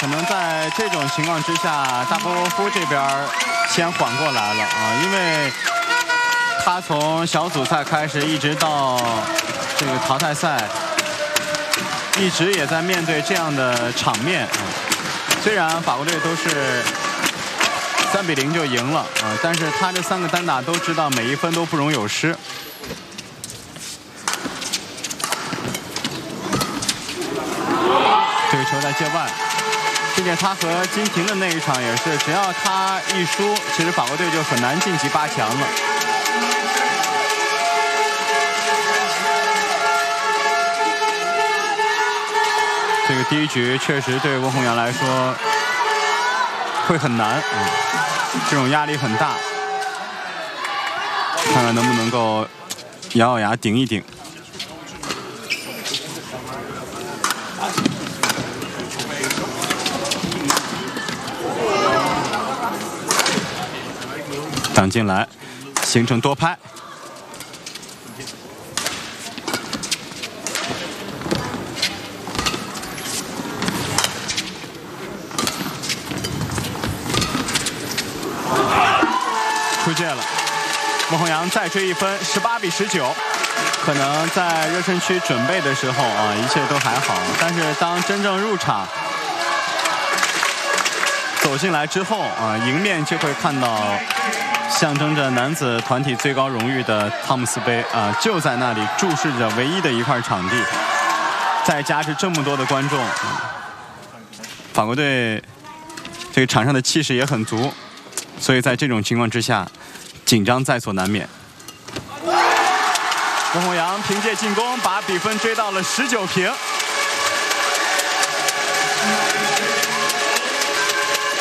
可能在这种情况之下，大波夫这边先缓过来了啊，因为他从小组赛开始一直到这个淘汰赛，一直也在面对这样的场面啊。虽然法国队都是3-0就赢了啊，但是他这3个单打都知道每一分都不容有失。这个球在界外，并且他和金廷的那一场也是，只要他一输，其实法国队就很难晋级8强了。这个第一局确实对温宏洋来说会很难，这种压力很大，看看能不能够咬咬牙顶一顶。挡进来，形成多拍。出界了，温宏洋再追一分，18-19。可能在热身区准备的时候啊，一切都还好，但是当真正入场走进来之后啊，迎面就会看到象征着男子团体最高荣誉的汤姆斯杯啊，就在那里注视着唯一的一块场地，再加之这么多的观众，法国队这个场上的气势也很足，所以在这种情况之下，紧张在所难免。温宏洋凭借进攻把比分追到了19平。